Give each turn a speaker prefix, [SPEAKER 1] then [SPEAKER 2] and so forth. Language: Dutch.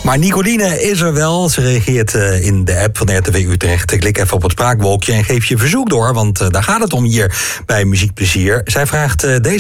[SPEAKER 1] Maar Nicoline is er wel. Ze reageert in de app van RTV Utrecht. Klik even op het spraakwolkje en geef je verzoek door. Want daar gaat het om hier bij Muziekplezier. Zij vraagt deze